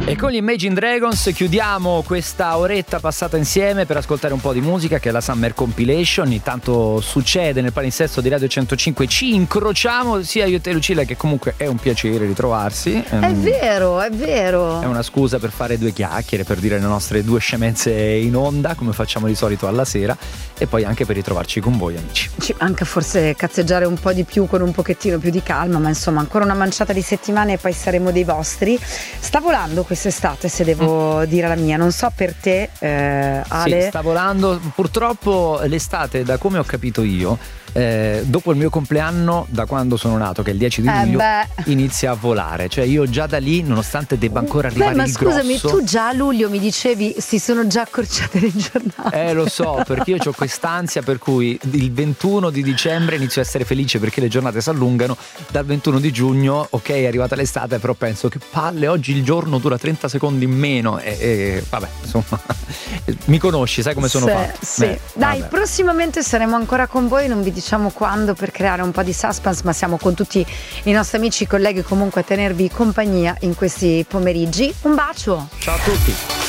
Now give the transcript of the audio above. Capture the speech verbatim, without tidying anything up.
E con gli Imagine Dragons chiudiamo questa oretta passata insieme per ascoltare un po' di musica, che è la Summer Compilation. Ogni tanto succede nel palinsesto di Radio centocinque, ci incrociamo sia io e te, Lucilla, che comunque è un piacere ritrovarsi. È vero, è vero. È una scusa per fare due chiacchiere, per dire le nostre due scemenze in onda, come facciamo di solito alla sera, e poi anche per ritrovarci con voi, amici. Anche forse cazzeggiare un po' di più con un pochettino più di calma, ma insomma ancora una manciata di settimane e poi saremo dei vostri. Sta volando quest'estate, se devo mm. dire la mia, non so per te, eh, Ale. Sì, sta volando. Purtroppo l'estate, da come ho capito io, eh, dopo il mio compleanno, da quando sono nato, che è il dieci di luglio, eh inizia a volare. Cioè io già da lì, nonostante debba ancora arrivare Beh, ma il scusami, grosso. tu già a luglio mi dicevi si sono già accorciate le giornate. Eh lo so, perché io ho quest'ansia per cui il ventuno di dicembre inizio a essere felice perché le giornate si allungano. Dal ventuno di giugno, ok, è arrivata l'estate, però penso che palle, oggi il giorno dura trenta secondi in meno e, e vabbè, insomma, mi conosci, sai come sono sì, fatto. Sì. Beh, Dai, vabbè. Prossimamente saremo ancora con voi, non vi diciamo quando per creare un po' di suspense, ma siamo con tutti i nostri amici, colleghi, comunque a tenervi compagnia in questi pomeriggi. Un bacio. Ciao a tutti.